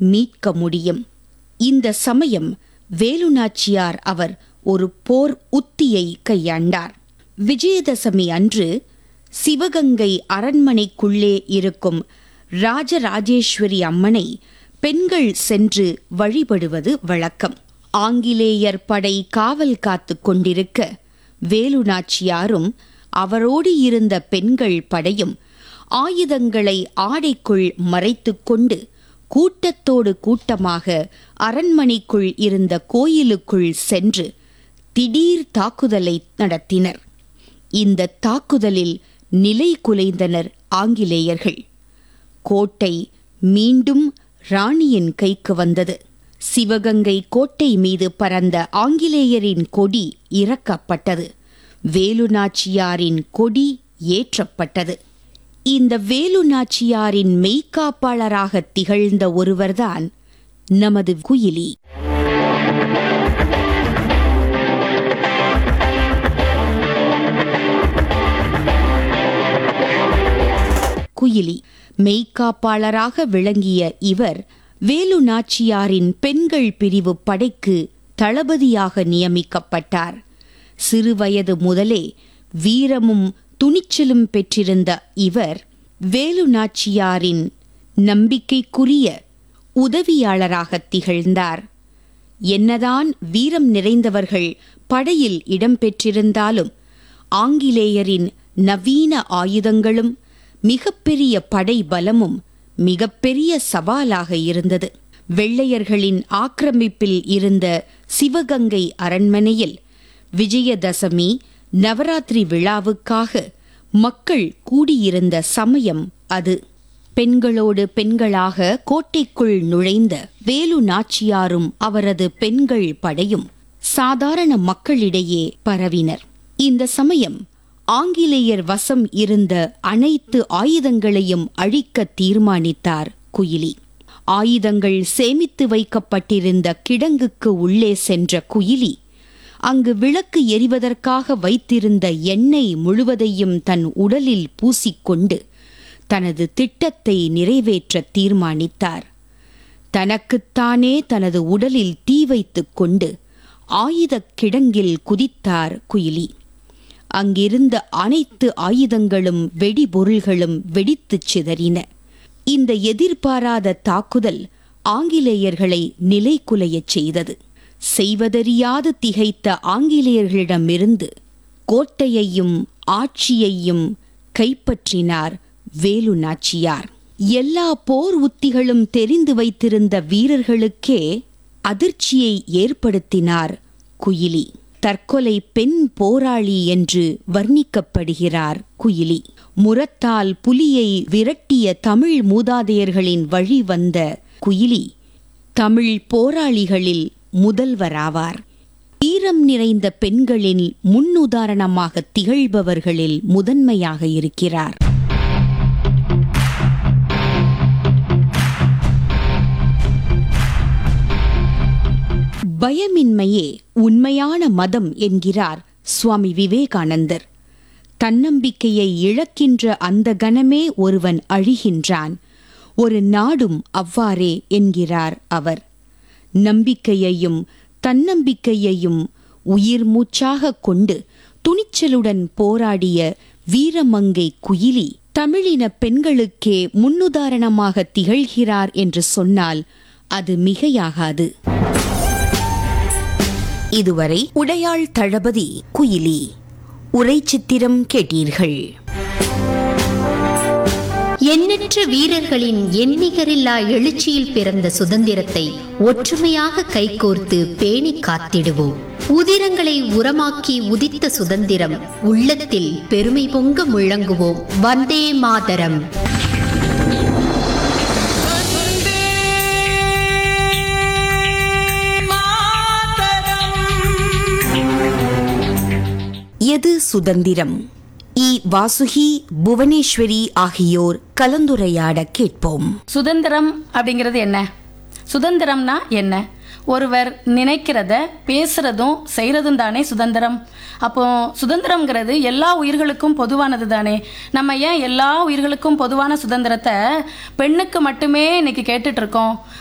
மீட்க முடியும். இந்த சமயம் வேலுநாச்சியார் அவர் ஒரு போர் உத்தியை கையாண்டார். விஜயதசமி அன்று சிவகங்கை அரண்மனைக்குள்ளே இருக்கும் ராஜராஜேஸ்வரி அம்மனை பெண்கள் சென்று வழிபடுவது வழக்கம். ஆங்கிலேயர் படை காவல் காத்து கொண்டிருக்க வேலுநாச்சியாரும் அவரோடு இருந்த பெண்கள் படையும் ஆயுதங்களை ஆடைக்குள் மறைத்துக்கொண்டு கூட்டத்தோடு கூட்டமாக அரண்மனைக்குள் இருந்த கோயிலுக்குள் சென்று திடீர் தாக்குதலை நடத்தினர். இந்த தாக்குதலில் நிலை குலைந்தனர் ஆங்கிலேயர்கள். கோட்டை மீண்டும் ராணியின் கைக்கு வந்தது. சிவகங்கை கோட்டை மீது பறந்த ஆங்கிலேயரின் கொடி இறக்கப்பட்டது. வேலுநாச்சியாரின் கொடி ஏற்றப்பட்டது. இந்த வேலுநாச்சியாரின் மெய்காப்பாளராக திகழ்ந்த ஒருவர்தான் நமது குயிலி. குயிலி மெய்காப்பாளராக விளங்கிய இவர் வேலுநாச்சியாரின் பெண்கள் பிரிவு படைக்கு தளபதியாக நியமிக்கப்பட்டார். சிறுவயது முதலே வீரமும் துணிச்சலும் பெற்றிருந்த இவர் வேலுநாச்சியாரின் நம்பிக்கைக்குரிய உதவியாளராக திகழ்ந்தார். என்னதான் வீரம் நிறைந்தவர்கள் படையில் இடம்பெற்றிருந்தாலும் ஆங்கிலேயரின் நவீன ஆயுதங்களும் மிகப்பெரிய படை பலமும் மிகப்பெரிய சவாலாக இருந்தது. வெள்ளையர்களின் ஆக்கிரமிப்பில் இருந்த சிவகங்கை அரண்மனையில் விஜயதசமி நவராத்திரி விழாவுக்காக மக்கள் கூடியிருந்த சமயம் அது. பெண்களோடு பெண்களாக கோட்டைக்குள் நுழைந்த வேலுநாச்சியாரும் அவரது பெண்கள் படையும் சாதாரண மக்களிடையே பரவினர். இந்த சமயம் ஆங்கிலேயர் வசம் இருந்த அனைத்து ஆயுதங்களையும் அழிக்க தீர்மானித்தார் குயிலி. ஆயுதங்கள் சேமித்து வைக்கப்பட்டிருந்த கிடங்குக்கு உள்ளே சென்ற குயிலி அங்கு விளக்கு எரிவதற்காக வைத்திருந்த எண்ணெய் முழுவதையும் தன் உடலில் பூசிக்கொண்டு தனது திட்டத்தை நிறைவேற்ற தீர்மானித்தார். தனக்குத்தானே தனது உடலில் தீ வைத்துக் கொண்டு ஆயுதக் கிடங்கில் குதித்தார் குயிலி. அங்கிருந்த அனைத்து ஆயுதங்களும் வெடிபொருள்களும் வெடித்துச் சிதறின. இந்த எதிர்பாராத தாக்குதல் ஆங்கிலேயர்களை நிலைகுலையச் செய்தது. செய்வதறியாது திகைத்த ஆங்கிலேயர்களிடமிருந்து கோட்டையையும் ஆட்சியையும் கைப்பற்றினார் வேலுநாச்சியார். எல்லா போர் உத்திகளும் தெரிந்து வைத்திருந்த வீரர்களுக்கே அதிர்ச்சியை ஏற்படுத்தினார் குயிலி. தற்கொலை பெண் போராளி என்று வர்ணிக்கப்படுகிறார் குயிலி. முரத்தால் புலியை விரட்டிய தமிழ் மூதாதையர்களின் வழி வந்த குயிலி தமிழ் போராளிகளில் முதல்வராவார். வீரம் நிறைந்த பெண்களின் முன்னுதாரணமாக திகழ்பவர்களில் முதன்மையாக இருக்கிறார். பயமின்மையே உண்மையான மதம் என்கிறார் சுவாமி விவேகானந்தர். தன்னம்பிக்கையை இழக்கின்ற அந்த கணமே ஒருவன் அழிகின்றான். ஒரு நாடும் அவ்வாறே என்கிறார் அவர். நம்பிக்கையையும் தன்னம்பிக்கையையும் உயிர் மூச்சாக கொண்டு துணிச்சலுடன் போராடிய வீரமங்கை குயிலி தமிழின பெண்களுக்கே முன்னுதாரணமாக திகழ்கிறார் என்று சொன்னால் அது மிகையாகாது. இதுவரை உடையாள் தளபதி குயிலி உரை சித்திரம் கேட்டீர்கள். எண்ணற்ற வீரர்களின் எண்ணிகரில்லா எழுச்சியில் பிறந்த சுதந்திரத்தை ஒற்றுமையாக கைகோர்த்து பேணி காத்திடுவோம். உதிரங்களை உரமாக்கி உதித்த சுதந்திரம் உள்ளத்தில் பெருமை பொங்க முழங்குவோம். வந்தே மாதரம். எது சுதந்திரம்? வாசுகி, புவனேஸ்வரி ஆகியோர் கலந்துரையாட கேட்போம். சுதந்திரம் அப்படிங்கிறது என்ன? சுதந்திரம்னா என்ன? ஒருவர் நினைக்கிறத பேசுறதும் செய்யறதும் தானே சுதந்திரம். அப்போ சுதந்திரம்ங்கிறது எல்லா உயிர்களுக்கும் பொதுவானது தானே. நம்ம ஏன் எல்லா உயிர்களுக்கும் பொதுவான சுதந்திரத்தை பெண்ணுக்கு மட்டுமே இன்னைக்கு கேட்டுட்டு இருக்கோம்?